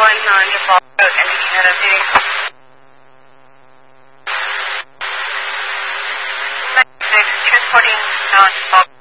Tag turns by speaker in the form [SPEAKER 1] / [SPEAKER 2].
[SPEAKER 1] New Falls Road, ending at a 96, transporting non-Falls